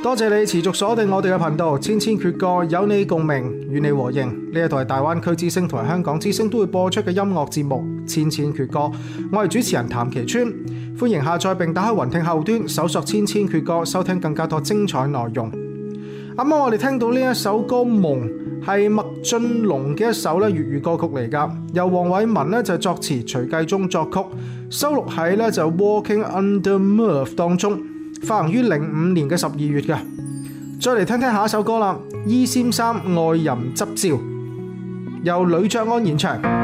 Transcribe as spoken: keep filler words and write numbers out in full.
多謝你持續鎖定我哋嘅頻道，千千闕歌，有你共鳴，與你和應。呢一度係大灣區之聲同埋香港之聲都會播出嘅音樂節目《千千闕歌》，我係主持人譚其川，歡迎下載並打開雲聽後端，搜索《千千闕歌》，收聽更加多精彩內容。啱啱我哋聽到呢一首歌《夢》，係麥浚龍嘅一首咧粵語歌曲嚟㗎，由黃偉文咧就作詞，徐繼忠作曲，收錄喺咧就《Walking Under Mirth》當中。發行於零五年嘅十二月嘅，再嚟聽聽下一首歌啦，《伊先生愛人執照》，由呂爵安演唱。